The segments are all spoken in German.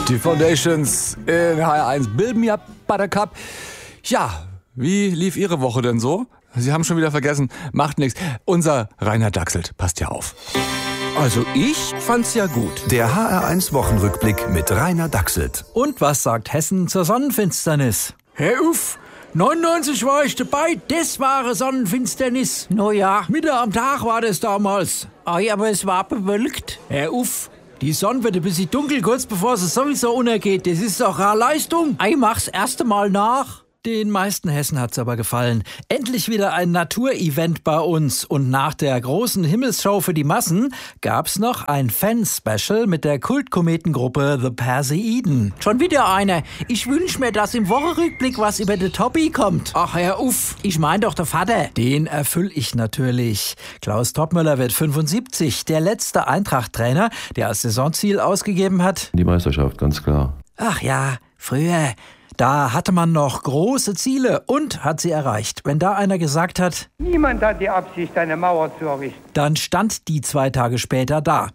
Die Foundations in HR1. Build Me Up Buttercup. Ja, wie lief Ihre Woche denn so? Sie haben schon wieder vergessen. Macht nichts. Unser Rainer Dachselt. Passt ja auf. Also ich fand's ja gut. Der HR1 Wochenrückblick mit Rainer Dachselt. Und was sagt Hessen zur Sonnenfinsternis? Herr Uff, 99 war ich dabei, das war eine Sonnenfinsternis. No ja. Mitte am Tag war das damals. Ei, aber es war bewölkt. Herr Uff, die Sonne wird ein bisschen dunkel, kurz bevor sie sowieso untergeht. Das ist doch eine Leistung. Ei, mach's erste Mal nach. Den meisten Hessen hat's aber gefallen. Endlich wieder ein Naturevent bei uns. Und nach der großen Himmelsshow für die Massen gab's noch ein Fan-Special mit der Kultkometengruppe The Perseiden. Schon wieder einer. Ich wünsch mir, dass im Wochenrückblick was über den Tobi kommt. Ach, Herr Uff. Ich mein doch der Vater. Den erfüll ich natürlich. Klaus Toppmöller wird 75, der letzte Eintracht-Trainer, der als Saisonziel ausgegeben hat: Die Meisterschaft, ganz klar. Ach ja, früher. Da hatte man noch große Ziele und hat sie erreicht. Wenn da einer gesagt hat, niemand hat die Absicht, eine Mauer zu errichten, dann stand die 2 Tage später da.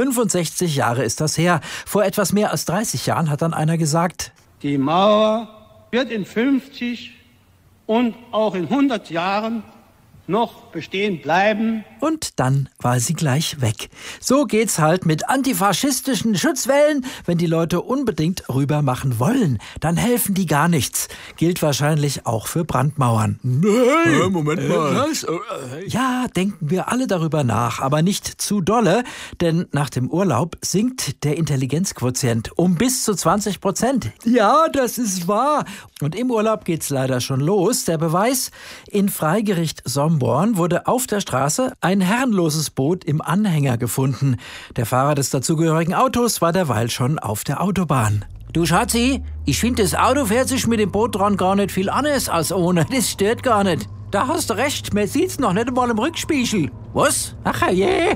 65 Jahre ist das her. Vor etwas mehr als 30 Jahren hat dann einer gesagt, die Mauer wird in 50 und auch in 100 Jahren noch bestehen bleiben. Und dann war sie gleich weg. So geht's halt mit antifaschistischen Schutzwellen. Wenn die Leute unbedingt rüber machen wollen, dann helfen die gar nichts. Gilt wahrscheinlich auch für Brandmauern. Nein, Moment mal. Was? Ja, denken wir alle darüber nach, aber nicht zu dolle, denn nach dem Urlaub sinkt der Intelligenzquotient um bis zu 20%. Ja, das ist wahr. Und im Urlaub geht's leider schon los. Der Beweis: in Freigericht Somborn wurde auf der Straße ein herrenloses Boot im Anhänger gefunden. Der Fahrer des dazugehörigen Autos war derweil schon auf der Autobahn. Du Schatzi, ich finde, das Auto fährt sich mit dem Boot dran gar nicht viel anders als ohne. Das stört gar nicht. Da hast du recht, man sieht's noch nicht einmal im Rückspiegel. Was? Ach je. Yeah.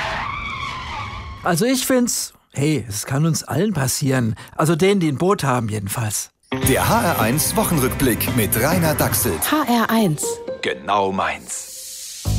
Also ich find's, hey, es kann uns allen passieren. Also denen, die ein Boot haben jedenfalls. Der HR1 Wochenrückblick mit Rainer Dachselt. HR1. Genau meins.